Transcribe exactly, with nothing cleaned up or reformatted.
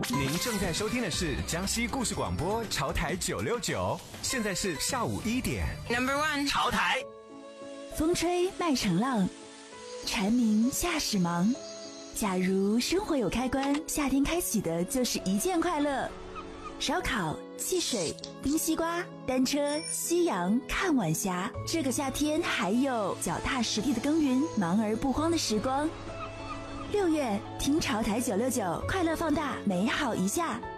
您正在收听的是江西故事广播潮台九六九，现在是下午一点。 Number one， 潮台。 风吹麦成浪，蝉鸣夏始忙。假如生活有开关，夏天开启的就是一件快乐。烧烤、汽水、冰西瓜、单车、夕阳、看晚霞。这个夏天还有脚踏实地的耕耘，忙而不慌的时光。六月，听潮台九六九，快乐放大，美好一下。